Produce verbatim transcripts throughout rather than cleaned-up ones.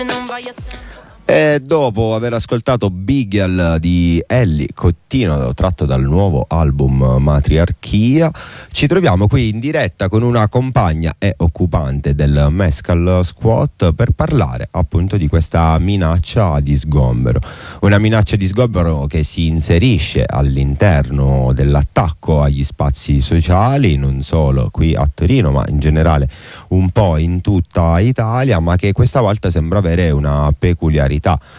E dopo aver ascoltato Beagle di Ellie Cottino, tratto dal nuovo album Matriarchia, ci troviamo qui in diretta con una compagna e occupante del Mescal Squat per parlare appunto di questa minaccia di sgombero. Una minaccia di sgombero che si inserisce all'interno dell'attacco agli spazi sociali, non solo qui a Torino, ma in generale un po' in tutta Italia, ma che questa volta sembra avere una peculiarità.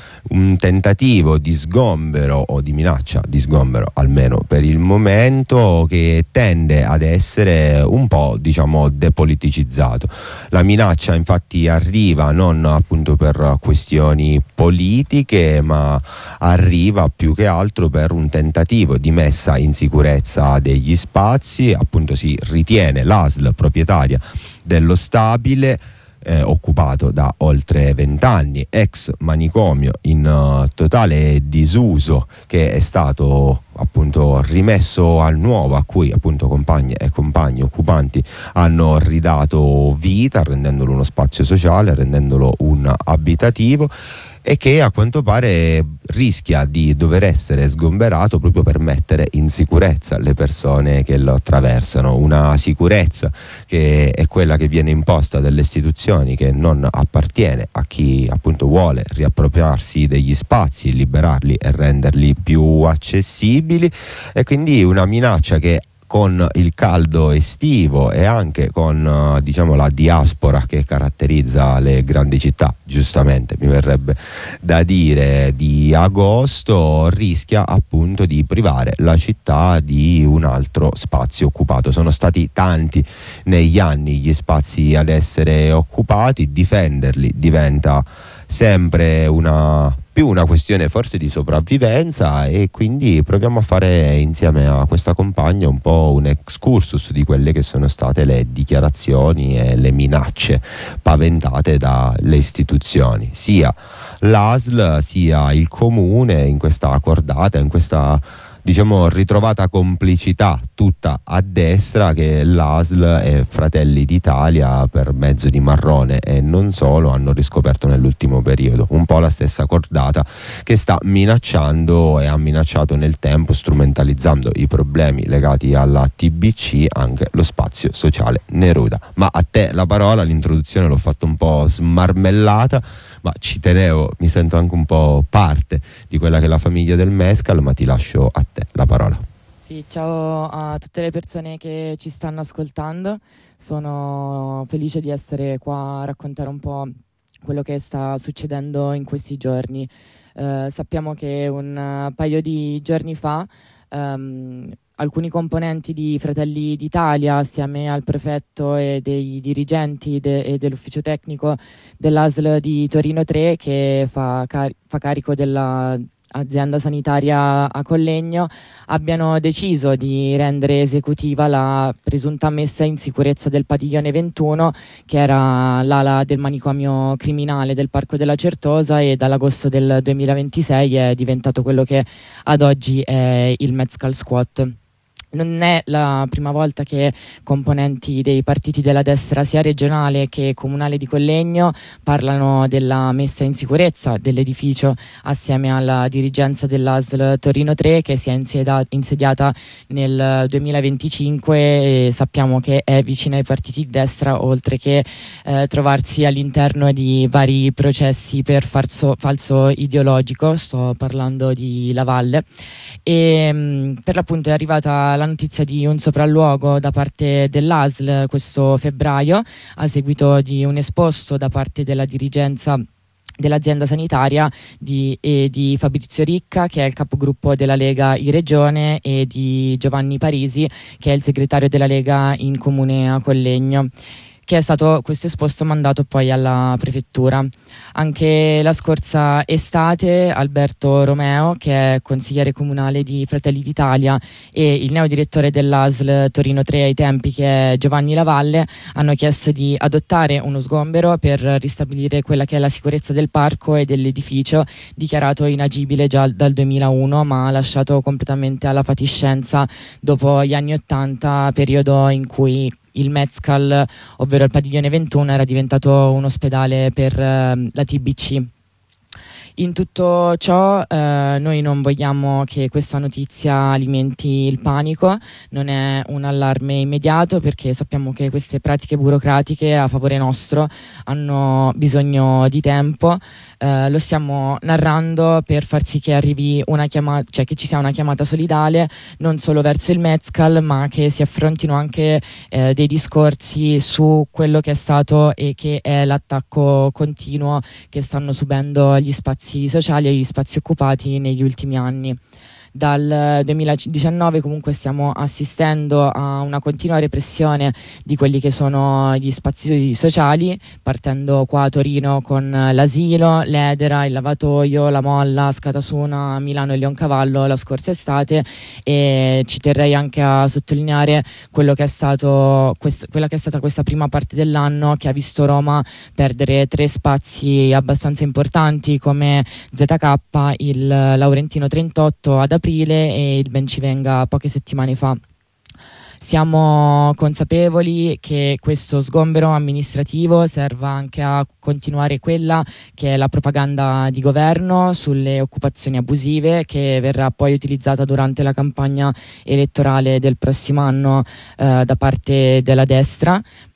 Un tentativo di sgombero o di minaccia di sgombero, almeno per il momento, che tende ad essere un po', diciamo, depoliticizzato. La minaccia infatti arriva non appunto per questioni politiche, ma arriva più che altro per un tentativo di messa in sicurezza degli spazi. Appunto si ritiene l'A S L proprietaria dello stabile, Eh, occupato da oltre vent'anni, ex manicomio in uh, totale disuso, che è stato appunto rimesso al nuovo, a cui appunto compagne e compagni occupanti hanno ridato vita, rendendolo uno spazio sociale, rendendolo un abitativo, e che a quanto pare rischia di dover essere sgomberato proprio per mettere in sicurezza le persone che lo attraversano. Una sicurezza che è quella che viene imposta dalle istituzioni, che non appartiene a chi appunto vuole riappropriarsi degli spazi, liberarli e renderli più accessibili, e quindi una minaccia che con il caldo estivo e anche con diciamo la diaspora che caratterizza le grandi città, giustamente mi verrebbe da dire, di agosto, rischia appunto di privare la città di un altro spazio occupato. Sono stati tanti negli anni gli spazi ad essere occupati, difenderli diventa sempre una più una questione forse di sopravvivenza, e quindi proviamo a fare insieme a questa compagna un po' un excursus di quelle che sono state le dichiarazioni e le minacce paventate dalle istituzioni, sia l'A S L sia il comune, in questa cordata, in questa diciamo ritrovata complicità tutta a destra che l'A S L e Fratelli d'Italia, per mezzo di Marrone e non solo, hanno riscoperto nell'ultimo periodo. Un po' la stessa cordata che sta minacciando e ha minacciato nel tempo, strumentalizzando i problemi legati alla T B C, anche lo spazio sociale Neruda. Ma a te la parola, l'introduzione l'ho fatta un po' smarmellata, ma ci tenevo, mi sento anche un po' parte di quella che è la famiglia del Mescal, ma ti lascio a te la parola. Sì, ciao a tutte le persone che ci stanno ascoltando, sono felice di essere qua a raccontare un po' quello che sta succedendo in questi giorni. Eh, sappiamo che un paio di giorni fa um, alcuni componenti di Fratelli d'Italia, assieme al prefetto e dei dirigenti de- e dell'ufficio tecnico dell'A S L di Torino tre, che fa, car- fa carico della azienda sanitaria a Collegno, abbiano deciso di rendere esecutiva la presunta messa in sicurezza del padiglione ventuno, che era l'ala del manicomio criminale del Parco della Certosa, e dall'agosto del duemilaventisei è diventato quello che ad oggi è il Mescal Squat. Non è la prima volta che componenti dei partiti della destra, sia regionale che comunale di Collegno, parlano della messa in sicurezza dell'edificio assieme alla dirigenza dell'A S L Torino tre, che si è insieda- insediata nel duemilaventicinque, e sappiamo che è vicina ai partiti di destra, oltre che eh, trovarsi all'interno di vari processi per falso, falso ideologico. Sto parlando di Lavalle, e mh, per l'appunto è arrivata la notizia di un sopralluogo da parte dell'A S L questo febbraio, a seguito di un esposto da parte della dirigenza dell'azienda sanitaria di, e di Fabrizio Ricca, che è il capogruppo della Lega in regione, e di Giovanni Parisi, che è il segretario della Lega in comune a Collegno, che è stato questo esposto mandato poi alla prefettura. Anche la scorsa estate Alberto Romeo, che è consigliere comunale di Fratelli d'Italia, e il neodirettore dell'A S L Torino tre ai tempi, che è Giovanni Lavalle, hanno chiesto di adottare uno sgombero per ristabilire quella che è la sicurezza del parco e dell'edificio, dichiarato inagibile già dal duemilauno, ma lasciato completamente alla fatiscenza dopo gli anni ottanta, periodo in cui il Mezcal, ovvero il padiglione ventuno, era diventato un ospedale per eh, la T B C. In tutto ciò eh, noi non vogliamo che questa notizia alimenti il panico, non è un allarme immediato, perché sappiamo che queste pratiche burocratiche a favore nostro hanno bisogno di tempo. Eh, lo stiamo narrando per far sì che arrivi una chiamata, cioè che ci sia una chiamata solidale non solo verso il Mezcal, ma che si affrontino anche eh, dei discorsi su quello che è stato e che è l'attacco continuo che stanno subendo gli spazi sociali e gli spazi occupati negli ultimi anni. Dal duemiladiciannove comunque stiamo assistendo a una continua repressione di quelli che sono gli spazi sociali, partendo qua a Torino con l'asilo, l'Edera, il lavatoio, la Molla, Scatasuna, Milano e Leoncavallo la scorsa estate, e ci terrei anche a sottolineare quello che è stato quest- quella che è stata questa prima parte dell'anno, che ha visto Roma perdere tre spazi abbastanza importanti come Z K, il Laurentino trentotto ad aprile e il Bencivenga poche settimane fa. Siamo consapevoli che questo sgombero amministrativo serva anche a continuare quella che è la propaganda di governo sulle occupazioni abusive, che verrà poi utilizzata durante la campagna elettorale del prossimo anno eh, da parte della destra,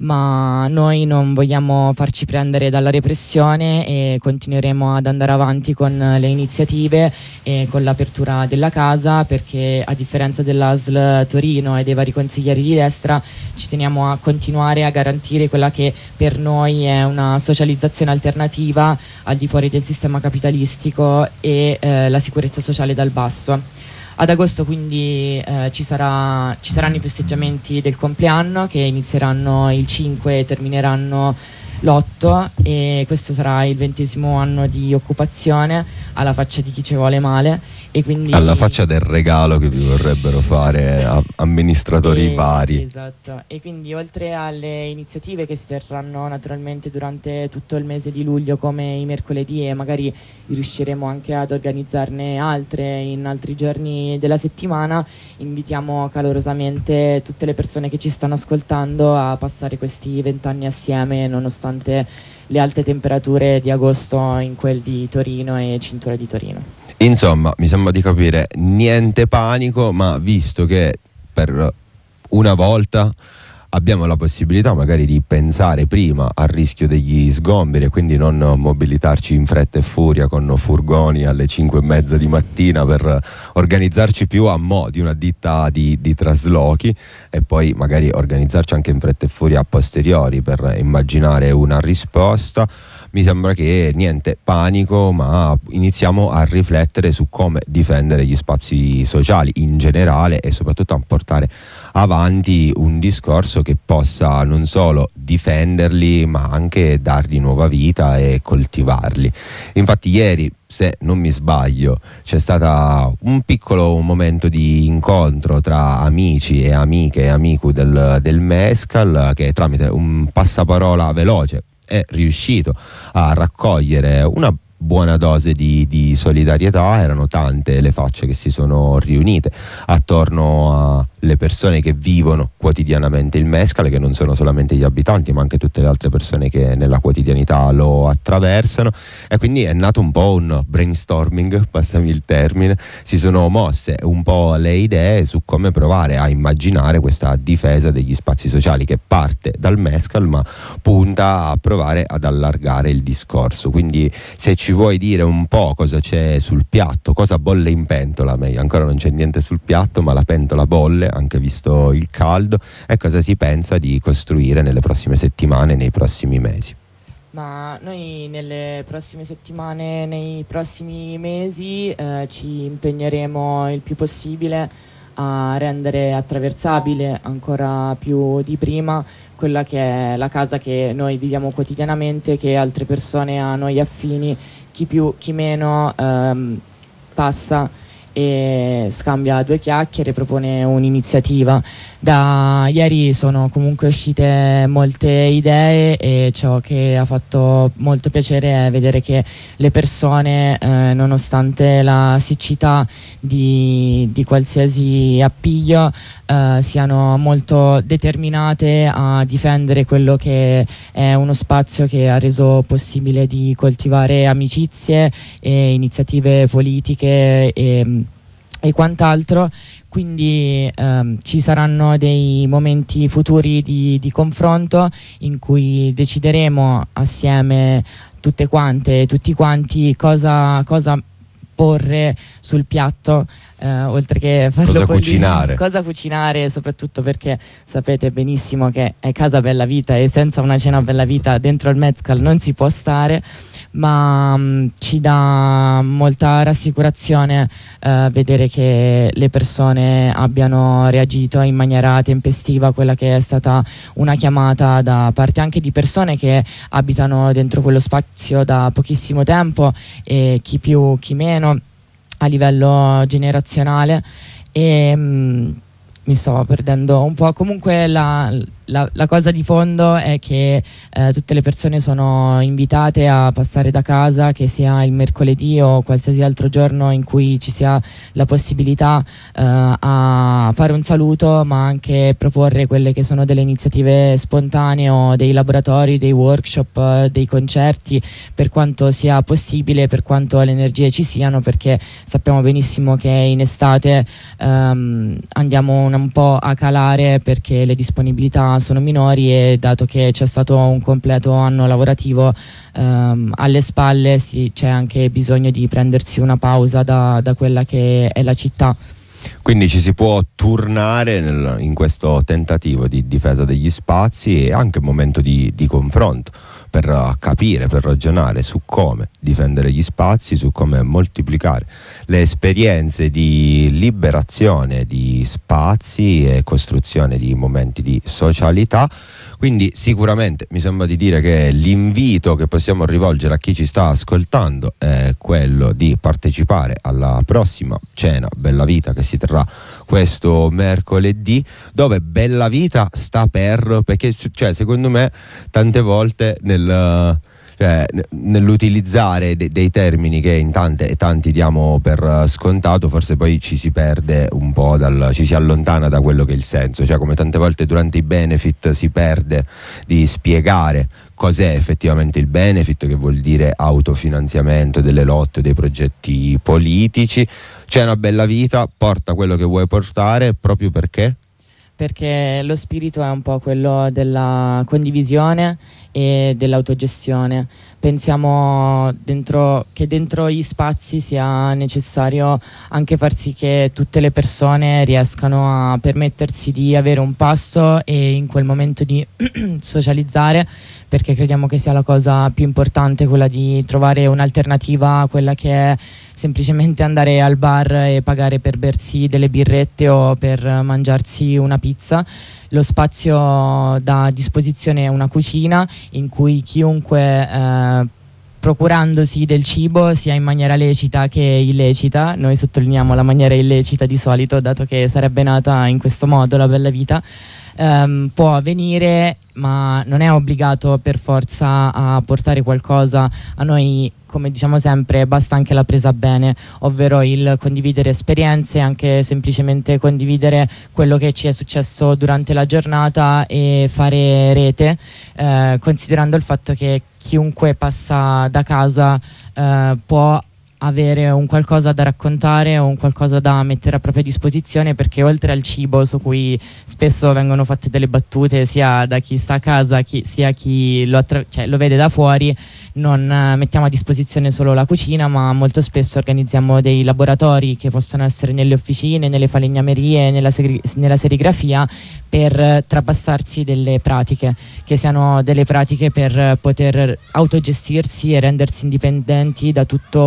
ma noi non vogliamo farci prendere dalla repressione e continueremo ad andare avanti con le iniziative e con l'apertura della casa, perché a differenza dell'A S L Torino e dei vari consiglieri di destra ci teniamo a continuare a garantire quella che per noi è una socializzazione alternativa al di fuori del sistema capitalistico e eh, la sicurezza sociale dal basso. Ad agosto quindi eh, ci, sarà, ci saranno i festeggiamenti del compleanno, che inizieranno il cinque e termineranno l'otto, e questo sarà il ventesimo anno di occupazione, alla faccia di chi ci vuole male, e quindi alla faccia del regalo che vi vorrebbero fare a, amministratori e, vari. Esatto, e quindi oltre alle iniziative che si terranno naturalmente durante tutto il mese di luglio, come i mercoledì, e magari riusciremo anche ad organizzarne altre in altri giorni della settimana, invitiamo calorosamente tutte le persone che ci stanno ascoltando a passare questi vent'anni assieme, nonostante le alte temperature di agosto in quel di Torino e cintura di Torino. Insomma, mi sembra di capire niente panico, ma visto che per una volta abbiamo la possibilità magari di pensare prima al rischio degli sgomberi e quindi non mobilitarci in fretta e furia con furgoni alle cinque e mezza di mattina per organizzarci più a mo' di una ditta di, di traslochi, e poi magari organizzarci anche in fretta e furia a posteriori per immaginare una risposta. Mi sembra che niente panico, ma iniziamo a riflettere su come difendere gli spazi sociali in generale e soprattutto a portare avanti un discorso che possa non solo difenderli ma anche dargli nuova vita e coltivarli. Infatti ieri, se non mi sbaglio, c'è stato un piccolo momento di incontro tra amici e amiche e amico del, del Mezcal, che tramite un passaparola veloce è riuscito a raccogliere una buona dose di, di solidarietà. Erano tante le facce che si sono riunite attorno alle persone che vivono quotidianamente il Mezcal, che non sono solamente gli abitanti ma anche tutte le altre persone che nella quotidianità lo attraversano, e quindi è nato un po' un brainstorming, passami il termine, si sono mosse un po' le idee su come provare a immaginare questa difesa degli spazi sociali, che parte dal Mezcal ma punta a provare ad allargare il discorso. Quindi se ci vuoi dire un po' cosa c'è sul piatto, cosa bolle in pentola, meglio ancora non c'è niente sul piatto ma la pentola bolle, anche visto il caldo, e cosa si pensa di costruire nelle prossime settimane, nei prossimi mesi. Ma noi nelle prossime settimane, nei prossimi mesi eh, ci impegneremo il più possibile a rendere attraversabile ancora più di prima quella che è la casa che noi viviamo quotidianamente, che altre persone a noi affini, chi più chi meno, ehm, passa e scambia due chiacchiere, propone un'iniziativa. Da ieri sono comunque uscite molte idee e ciò che ha fatto molto piacere è vedere che le persone, eh, nonostante la siccità di, di qualsiasi appiglio, eh, siano molto determinate a difendere quello che è uno spazio che ha reso possibile di coltivare amicizie e iniziative politiche e, e quant'altro. Quindi ehm, ci saranno dei momenti futuri di, di confronto in cui decideremo assieme tutte quante e tutti quanti cosa, cosa porre sul piatto, eh, oltre che farlo cosa poi cucinare. Cosa cucinare, soprattutto perché sapete benissimo che è Casa Bella Vita e senza una cena Bella Vita dentro il Mezcal non si può stare, ma mh, ci dà molta rassicurazione eh, vedere che le persone abbiano reagito in maniera tempestiva a quella che è stata una chiamata da parte anche di persone che abitano dentro quello spazio da pochissimo tempo, e chi più chi meno a livello generazionale. E mh, mi sto perdendo un po'. Comunque la, la, la cosa di fondo è che eh, tutte le persone sono invitate a passare da casa, che sia il mercoledì o qualsiasi altro giorno in cui ci sia la possibilità eh, a fare un saluto, ma anche proporre quelle che sono delle iniziative spontanee o dei laboratori, dei workshop, eh, dei concerti, per quanto sia possibile, per quanto le energie ci siano, perché sappiamo benissimo che in estate ehm, andiamo un, un po' a calare perché le disponibilità sono minori, e dato che c'è stato un completo anno lavorativo ehm, alle spalle, sì, c'è anche bisogno di prendersi una pausa da, da quella che è la città. Quindi ci si può turnare nel, in questo tentativo di difesa degli spazi, e anche un momento di, di confronto per capire, per ragionare su come difendere gli spazi, su come moltiplicare le esperienze di liberazione di spazi e costruzione di momenti di socialità. Quindi sicuramente mi sembra di dire che l'invito che possiamo rivolgere a chi ci sta ascoltando è quello di partecipare alla prossima cena Bella Vita che si terrà questo mercoledì, dove Bella Vita sta per, perché cioè, secondo me tante volte nel... Cioè, nell'utilizzare de- dei termini che in tante e tanti diamo per scontato, forse poi ci si perde un po', dal, ci si allontana da quello che è il senso. Cioè, come tante volte durante i benefit si perde di spiegare cos'è effettivamente il benefit, che vuol dire autofinanziamento delle lotte, dei progetti politici. C'è una Bella Vita, porta quello che vuoi portare, proprio perché? Perché lo spirito è un po' quello della condivisione e dell'autogestione. Pensiamo dentro, che dentro gli spazi sia necessario anche far sì che tutte le persone riescano a permettersi di avere un pasto e in quel momento di socializzare, perché crediamo che sia la cosa più importante, quella di trovare un'alternativa a quella che è semplicemente andare al bar e pagare per bersi delle birrette o per mangiarsi una pizza. Lo spazio dà a disposizione una cucina in cui chiunque eh, procurandosi del cibo, sia in maniera lecita che illecita, noi sottolineiamo la maniera illecita di solito, dato che sarebbe nata in questo modo la Bella Vita, ehm, può avvenire, ma non è obbligato per forza a portare qualcosa. A noi, come diciamo sempre, basta anche la presa bene, ovvero il condividere esperienze, anche semplicemente condividere quello che ci è successo durante la giornata e fare rete, eh, considerando il fatto che chiunque passa da casa eh, può avere un qualcosa da raccontare o un qualcosa da mettere a propria disposizione, perché oltre al cibo, su cui spesso vengono fatte delle battute sia da chi sta a casa chi, sia chi lo, attra- cioè, lo vede da fuori, non eh, mettiamo a disposizione solo la cucina, ma molto spesso organizziamo dei laboratori che possono essere nelle officine, nelle falegnamerie, nella, segri- nella serigrafia, per eh, trapassarsi delle pratiche, che siano delle pratiche per poter autogestirsi e rendersi indipendenti da tutto un circuito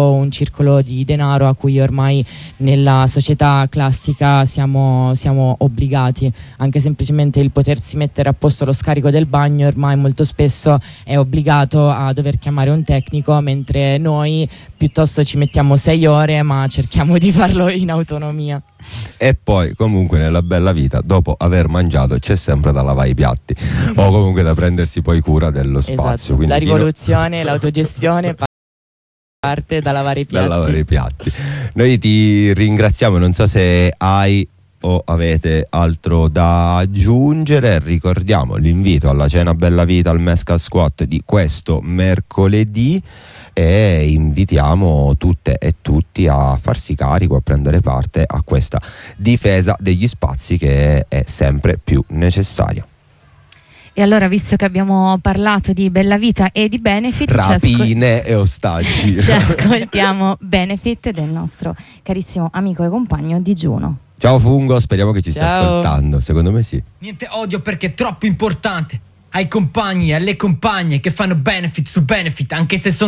circolo di denaro a cui ormai nella società classica siamo, siamo obbligati. Anche semplicemente il potersi mettere a posto lo scarico del bagno ormai molto spesso è obbligato a dover chiamare un tecnico, mentre noi piuttosto ci mettiamo sei ore ma cerchiamo di farlo in autonomia. E poi comunque nella bella vita, dopo aver mangiato, c'è sempre da lavare i piatti o comunque da prendersi poi cura dello spazio. Esatto. La Quindi rivoluzione, l'autogestione parte da lavare i piatti. Da lavare i piatti. Noi ti ringraziamo, non so se hai o avete altro da aggiungere. Ricordiamo l'invito alla cena Bella Vita al Mescal Squat di questo mercoledì e invitiamo tutte e tutti a farsi carico, a prendere parte a questa difesa degli spazi che è sempre più necessaria. E allora, visto che abbiamo parlato di Bella Vita e di Benefit, rapine e ostaggi, ci ascoltiamo Benefit del nostro carissimo amico e compagno Digiuno. Ciao Fungo, speriamo che ci Ciao. stia ascoltando, secondo me sì. Niente odio perché è troppo importante. Ai compagni e alle compagne che fanno benefit su benefit, anche se sono